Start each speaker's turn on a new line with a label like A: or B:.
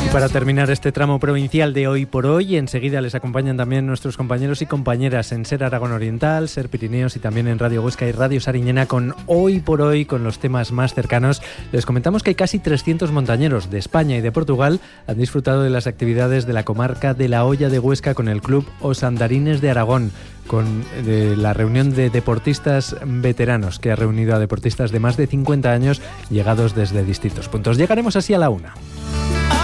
A: Para terminar este tramo provincial de Hoy por Hoy, enseguida les acompañan también nuestros compañeros y compañeras en Ser Aragón Oriental, Ser Pirineos y también en Radio Huesca y Radio Sariñena con Hoy por Hoy, con los temas más cercanos. Les comentamos que hay casi 300 montañeros de España y de Portugal han disfrutado de las actividades de la comarca de La Hoya de Huesca con el Club Os Andarines de Aragón, con la reunión de deportistas veteranos que ha reunido a deportistas de más de 50 años llegados desde distintos puntos. Llegaremos así a la 1.